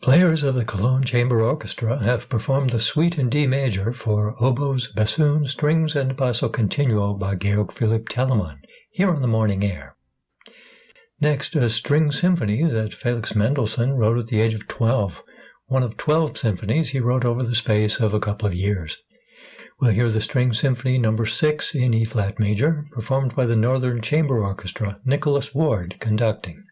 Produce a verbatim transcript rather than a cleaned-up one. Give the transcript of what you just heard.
Players of the Cologne Chamber Orchestra have performed the Suite in D major for oboes, bassoon, strings, and basso continuo by Georg Philipp Telemann, here on the Morning Air. Next, a string symphony that Felix Mendelssohn wrote at the age of twelve, one of twelve symphonies he wrote over the space of a couple of years. We'll hear the String Symphony number six in E-flat major, performed by the Northern Chamber Orchestra, Nicholas Ward conducting.